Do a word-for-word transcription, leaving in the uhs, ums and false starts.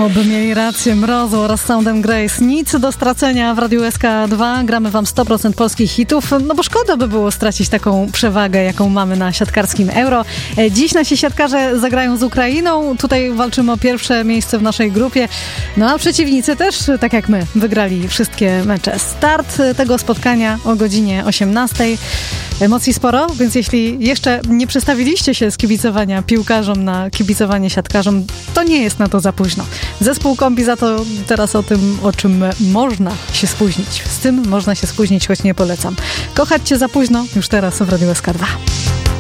Oby mieli rację, Mrozu oraz Soundem Grace. Nic do stracenia w Radiu S K dwa. Gramy wam sto procent polskich hitów, no bo szkoda by było stracić taką przewagę, jaką mamy na siatkarskim Euro. Dziś nasi siatkarze zagrają z Ukrainą. Tutaj walczymy o pierwsze miejsce w naszej grupie. No a przeciwnicy też, tak jak my, wygrali wszystkie mecze. Start tego spotkania o godzinie osiemnastej. Emocji sporo, więc jeśli jeszcze nie przestawiliście się z kibicowania piłkarzom na kibicowanie siatkarzom, to nie jest na to za późno. Zespół Kombi za to teraz o tym, o czym można się spóźnić. Z tym można się spóźnić, choć nie polecam. Kochać cię za późno już teraz w Radiu S K dwa.